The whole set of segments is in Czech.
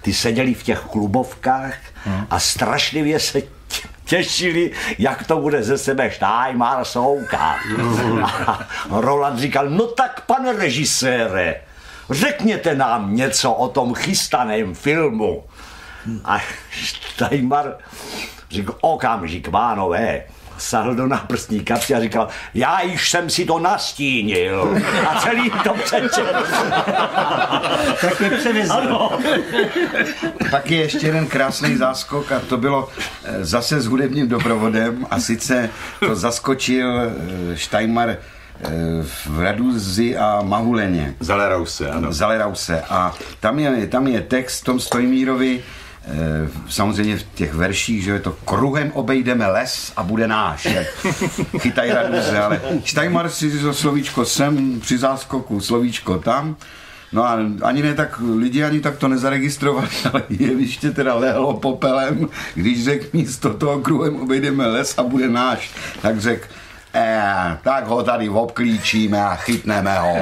ty seděli v těch klubovkách a strašlivě se těšili, jak to bude ze sebe Štajmar soukat. A Roland říkal, no tak pane režisére, řekněte nám něco o tom chystaném filmu. A Štajmar říkal, okamžik, pánové, sáhl do náprstní kapsy a říkal, já již jsem si to nastínil. A celý to přečetl. Tak je převezl. Pak je ještě jeden krásný záskok a to bylo zase s hudebním doprovodem a sice to zaskočil Štajmar v Raduzi a Mahuleně. Zalerause, ano. Zalerause. A tam je text v tom Stojmírovi, samozřejmě v těch verších, že je to kruhem obejdeme les a bude náš. Chytaj Raduze, ale Štajmar si to slovíčko sem při záskoku, slovíčko tam. No a ani ne tak lidi ani tak to nezaregistrovali, ale jeviště teda lehlo popelem, když řekl místo toho kruhem obejdeme les a bude náš, tak řekl tak ho tady obklíčíme a chytneme ho.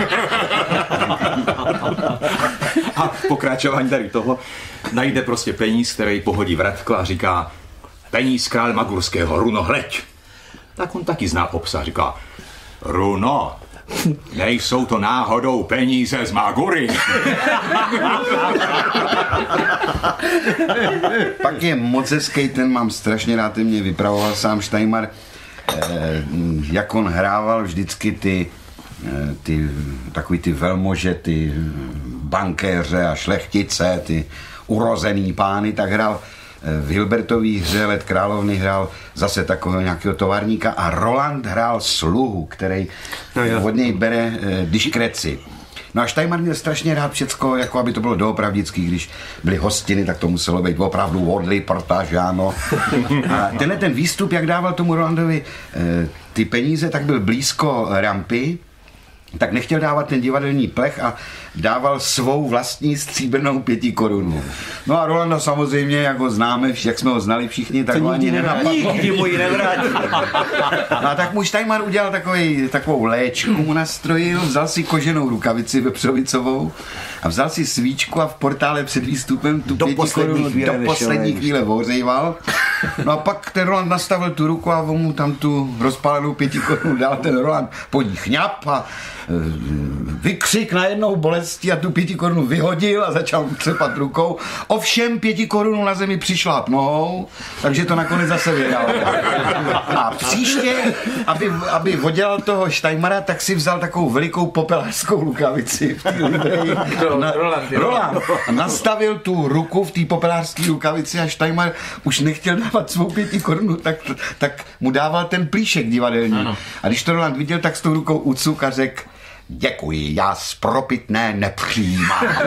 A pokračování tady toho najde prostě peníz, který pohodí vratkla a říká peníz krále Magurského, Runo, hleď. Tak on taky zná obsah, říká Runo, nejsou to náhodou peníze z Magury. Pak je moc hezký, ten mám strašně rád, ten mě vypravoval sám Štajmar, jak on hrával vždycky takový ty velmože, ty bankéře a šlechtice, ty urozený pány, tak hrál v Hilbertový hře Let královny hrál zase takového nějakého továrníka a Roland hrál sluhu, který od něj bere diskreci. No a Štajmar měl strašně rád všecko, jako aby to bylo doopravdický, když byly hostiny, tak to muselo být opravdu odli, protože ano. A ten výstup, jak dával tomu Rolandovi ty peníze, tak byl blízko rampy, tak nechtěl dávat ten divadelní plech a dával svou vlastní stříbrnou 5 korunu. No a Rolanda samozřejmě, jak ho známe, jak jsme ho znali všichni, tak ho ani nenapadlo. Nikdy mu ji nevrátil. A tak mu Štajmar udělal takovou léčku, mu nastrojil, vzal si koženou rukavici vepřovicovou a vzal si svíčku a v portále před výstupem tu 5 korunu do poslední chvíle ohřejval. No a pak ten Roland nastavil tu ruku a on mu tam tu rozpálenou 5 korunu dal, ten Roland po ní chňap a vykřik najednou bolesti a tu 5 korunu vyhodil a začal třepat rukou. Ovšem 5 korunu na zemi přišláp nohou, takže to nakonec zase vydal. A příště, aby oddělal toho Štajmara, tak si vzal takovou velikou popelářskou rukavici v té libreji. Roland. A nastavil tu ruku v té popelářské rukavici a Štajmar už nechtěl dávat svou 5 korunu, tak mu dával ten plíšek divadelní. Ano. A když to Roland viděl, tak s tou rukou ucuk a řekl: děkuji, já spropitné nepřijímám.